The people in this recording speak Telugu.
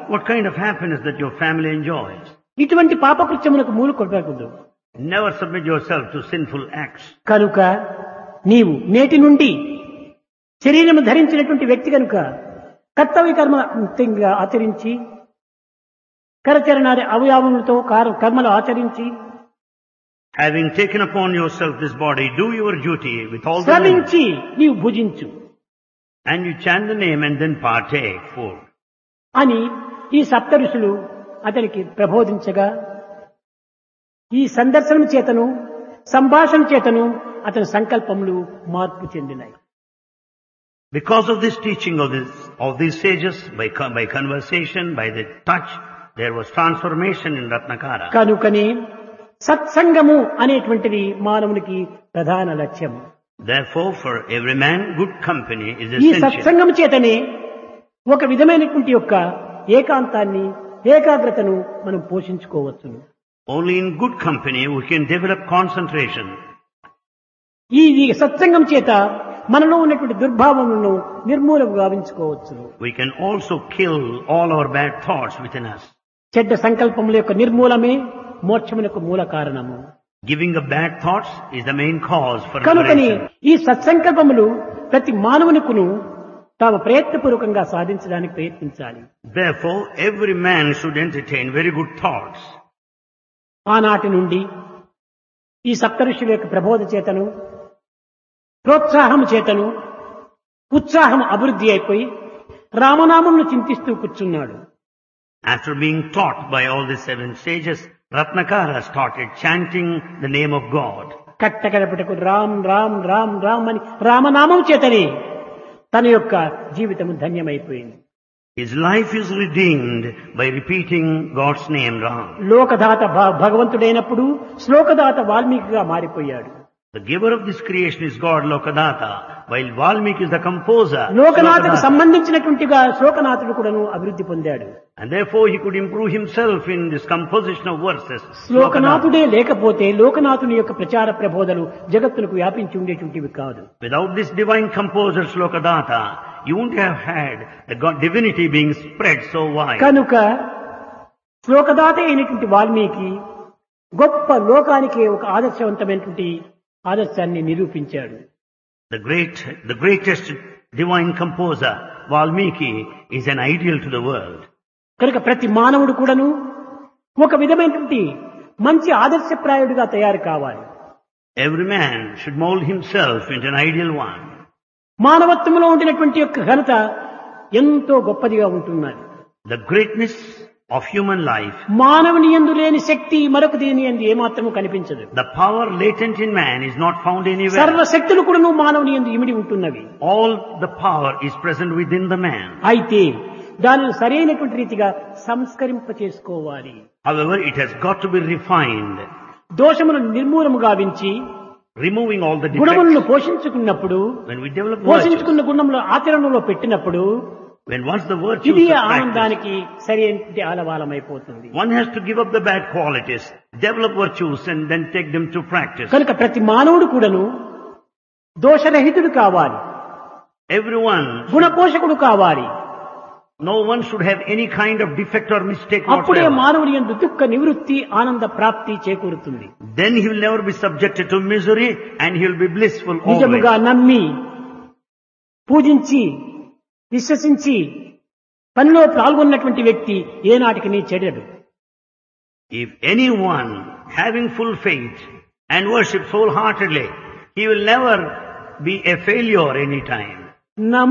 what kind of happiness that your family enjoys. ఇటువంటి పాపకృత్యములకు మూలు కొట్టకూడదు. Never submit yourself to sinful acts. కనుక నీవు నేటి నుండి శరీరము ధరించినటువంటి వ్యక్తి కనుక కర్తవ్య కర్మగా ఆచరించి కరచరణాది అవయవములతో కర్మలు ఆచరించి Having taken upon yourself this body, do your duty with all the శ్రమించి నీవు భుజించు and you chant the name and then partake food. అని ఈ సప్త ఋషులు అతనికి ప్రబోధించగా ఈ సందర్శనం చేతను సంభాషణ చేతను అతని సంకల్పములు మార్పు చెందినాయి. Because of this teaching of these sages, by conversation, by the touch, there was transformation in Ratnakara. కనుకని సత్సంగము అనేటువంటిది మానవునికి ప్రధాన లక్ష్యం. Therefore, for every man, good company is ఈ essential. సత్సంగం చేతనే ఒక విధమైనటువంటి యొక్క ఏకాంతాన్ని ఏకాగ్రతను మనం పోషించుకోవచ్చును. Only in good company we can develop concentration. ఈ సత్సంగం చేత మనలో ఉన్నటువంటి దుర్భావములను నిర్మూలం గావించుకోవచ్చును. We can also kill all our bad thoughts within us. చెడ్డ సంకల్పముల యొక్క నిర్మూలమే మోక్షమునకు మూల కారణము. Giving up bad thoughts is the main cause for కనుకని liberation. ఈ సత్సంకల్పములు ప్రతి మానవునికును తాము ప్రయత్నపూర్వకంగా సాధించడానికి ప్రయత్నించాలి. Therefore, every man should entertain very good thoughts. ఆనాటి నుండి ఈ సప్తఋషుల యొక్క ప్రబోధ చేతను ప్రోత్సాహం చేతను ఉత్సాహం అభివృద్ధి అయిపోయి రామనామమును చింతిస్తూ కూర్చున్నాడు. After being taught by all the 7 sages, Ratnakara started chanting the name of God. కట్టకడపటకు Ram Ram Ram Ram అని రామనామం చేతనే తన యొక్క జీవితము ధన్యమైపోయింది. His life is redeemed by repeating God's name Ram. లోకదాత భగవంతుడైనప్పుడు శ్లోకదాత వాల్మీకిగా మారిపోయాడు. The giver of this creation is God, Lokadata, while Valmiki is the composer. లోకనాథకు Slokadata. సంబంధించినటువంటిగా శ్లోకనాథుడు కూడాను అభివృద్ధి పొందాడు. And therefore he could improve himself in this composition of verses. శ్లోకనాథుడే లేకపోతే లోకనాథుని యొక్క ప్రచార ప్రబోధలు జగత్తులకు వ్యాపించి ఉండేటువంటివి కాదు. Without this divine composer Slokadata, you wouldn't have had the God divinity being spread so wide. కనుక శ్లోకదాత అయినటువంటి వాల్మీకి గొప్ప లోకానికి ఒక ఆదర్శవంతమైనటువంటి ఆదర్శాన్ని నిరూపించాడు. The greatest divine composer, Valmiki, is an ideal to the world. కనుక ప్రతి మానవుడు కూడాను ఒక విధమైనటువంటి మంచి ఆదర్శప్రాయుడిగా తయారు కావాలి. Every man should mold himself into an ideal one. మానవత్వంలో ఉండినటువంటి యొక్క ఘనత ఎంతో గొప్పదిగా ఉంటున్నది. The greatness of human life, మానవుని యందు లేని శక్తి మరొక దీని యందు ఏమాత్రము కనిపించదు. the power latent in man is not found anywhere. సర్వశక్తులు కూడాను మానవుని యందు ఇమిడి ఉంటున్నవి. All the power is present within the man. అయితే దానిని సరైనటువంటి రీతిగా సంస్కరింప చేసుకోవాలి. However, it has got to be refined. దోషములను నిర్మూలము గావించి Removing all the గుణములను defects. పోషించుకున్నప్పుడు When we develop virtues, పోషించుకున్న గుణములు ఆచరణలో పెట్టినప్పుడు when once the virtues ఇది are practiced, ఆనందానికి సరైనటువంటి ఆలవాలమైపోతుంది. one has to give up the bad qualities, develop virtues and then take them to practice. కనుక ప్రతి మానవుడు కూడాను దోషరహితుడు కావాలి, Everyone, గుణపోషకుడు కావాలి. no one should have any kind of defect or mistake అప్పుడే whatsoever. మానవుని యందు దుఃఖ నివృత్తి ఆనంద ప్రాప్తి చేకూరుతుంది. Then he will never be subjected to misery and he will be blissful నిజముగా always. నమ్మి పూజించి విశ్వసించి పనిలో పాల్గొన్నటువంటి వ్యక్తి ఏనాటికి నీ చెడడు. If anyone having full faith and worship wholeheartedly, he will never be a failure any time.